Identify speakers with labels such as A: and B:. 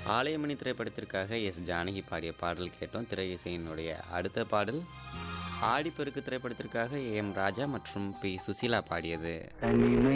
A: ஆலயமணி திரைப்படத்திற்காக எஸ் ஜானகி பாடிய பாடல் கேட்டோம். திரை இசையினுடைய அடுத்த பாடல் ஆடிப்பெருக்கு திரைப்படத்திற்காக எம் ராஜா மற்றும் பி சுசீலா பாடியது.
B: தனிமை